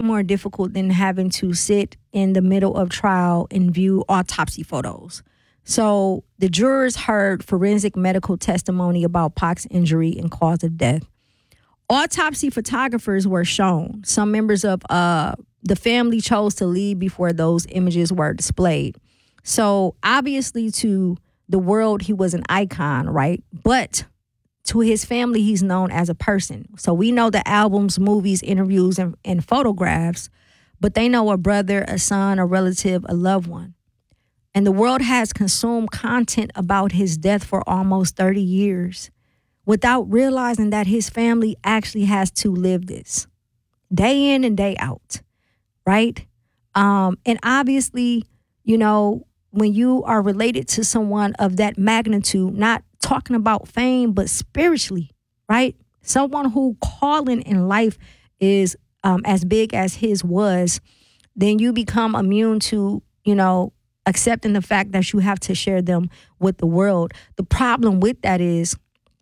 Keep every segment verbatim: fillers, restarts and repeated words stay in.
more difficult than having to sit in the middle of trial and view autopsy photos. So the jurors heard forensic medical testimony about Pac's injury and cause of death. Autopsy photographers were shown. Some members of uh, the family chose to leave before those images were displayed. So obviously to the world, he was an icon, right? But to his family, he's known as a person. So we know the albums, movies, interviews, and, and photographs, but they know a brother, a son, a relative, a loved one. And the world has consumed content about his death for almost thirty years without realizing that his family actually has to live this day in and day out, right? Um, and obviously, you know, when you are related to someone of that magnitude, not talking about fame, but spiritually, right? Someone who calling in life is um, as big as his was, then you become immune to, you know, accepting the fact that you have to share them with the world. The problem with that is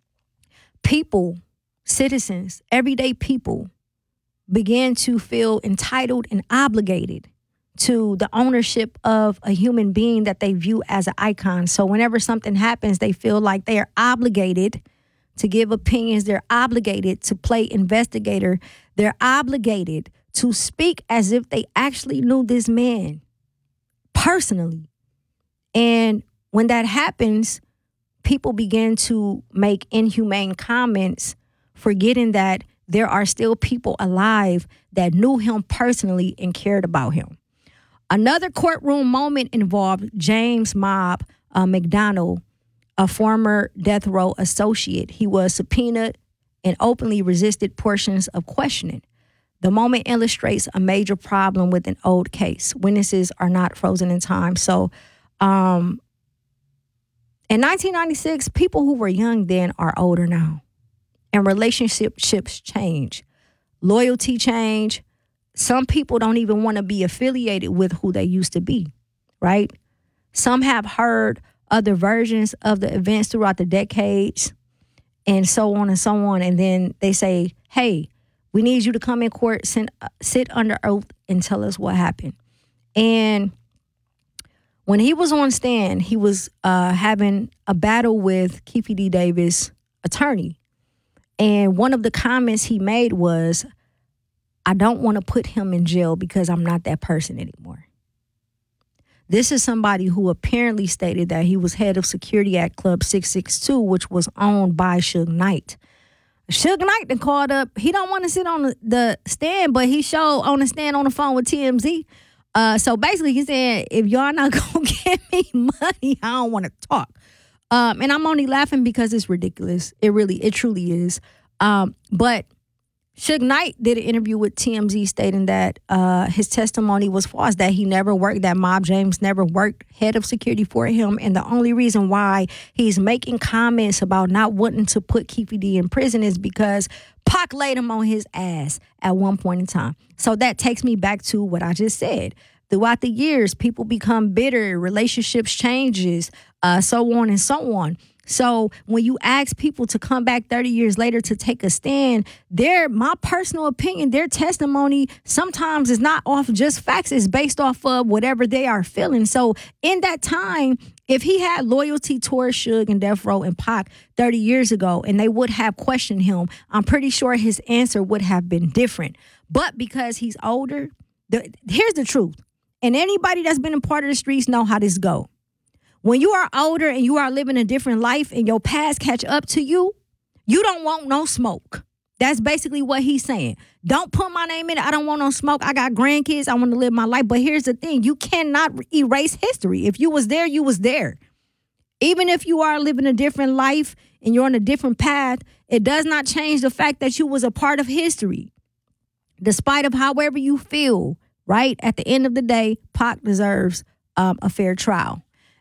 people, citizens, everyday people begin to feel entitled and obligated to the ownership of a human being that they view as an icon. So whenever something happens, they feel like they are obligated to give opinions. They're obligated to play investigator. They're obligated to speak as if they actually knew this man personally. And when that happens, people begin to make inhumane comments, forgetting that there are still people alive that knew him personally and cared about him. Another courtroom moment involved James Mobb uh, McDonald, a former death row associate. He was subpoenaed and openly resisted portions of questioning. The moment illustrates a major problem with an old case. Witnesses are not frozen in time. So um, in nineteen ninety-six, people who were young then are older now. And relationships change. Loyalty change. Some people don't even want to be affiliated with who they used to be, right? Some have heard other versions of the events throughout the decades and so on and so on. And then they say, hey, we need you to come in court, sit, sit under oath, and tell us what happened. And when he was on stand, he was uh, having a battle with Keefe D. Davis' attorney. And one of the comments he made was, I don't want to put him in jail because I'm not that person anymore. This is somebody who apparently stated that he was head of security at Club six six two, which was owned by Suge Knight. Suge Knight then called up. He don't want to sit on the, the stand, but he showed on the stand on the phone with T M Z. Uh, so basically he said, if y'all not going to give me money, I don't want to talk. Um, and I'm only laughing because it's ridiculous. It really, it truly is. Um, but Suge Knight did an interview with T M Z stating that uh, his testimony was false, that he never worked, that Mobb James never worked head of security for him. And the only reason why he's making comments about not wanting to put Keefe D in prison is because Pac laid him on his ass at one point in time. So that takes me back to what I just said. Throughout the years, people become bitter, relationships changes, uh, so on and so on. So when you ask people to come back thirty years later to take a stand, their, my personal opinion, their testimony sometimes is not off just facts. It's based off of whatever they are feeling. So in that time, if he had loyalty towards Suge and Death Row and Pac thirty years ago and they would have questioned him, I'm pretty sure his answer would have been different. But because he's older, the, here's the truth. And anybody that's been a part of the streets know how this go. When you are older and you are living a different life and your past catch up to you, you don't want no smoke. That's basically what he's saying. Don't put my name in it. I don't want no smoke. I got grandkids. I want to live my life. But here's the thing. You cannot erase history. If you was there, you was there. Even if you are living a different life and you're on a different path, it does not change the fact that you was a part of history. Despite of however you feel, right? At the end of the day, Pac deserves um, a fair trial.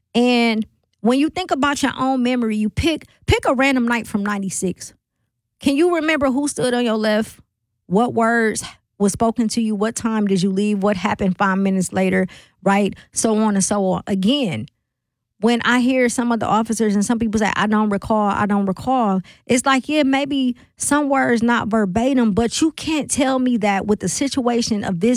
And when you think about your own memory, you pick pick a random night from ninety-six. Can you remember who stood on your left? What words was spoken to you? What time did you leave? What happened five minutes later? Right? So on and so on. Again, when I hear some of the officers and some people say, I don't recall, I don't recall, it's like, yeah, maybe some words not verbatim, but you can't tell me that with the situation of this